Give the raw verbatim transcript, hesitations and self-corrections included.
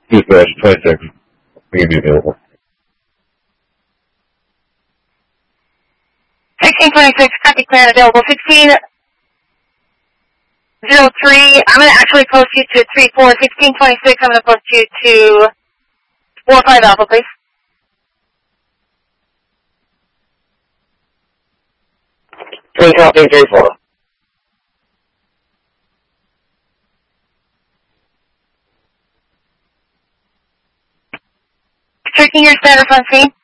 Dispatch twenty-six. We can be available. sixteen twenty-six, copy plan available. sixteen oh three, I'm going to actually post you to three four. sixteen twenty-six, I'm going to post you to four five Alpha, please. three copy, three four. Checking your status on scene.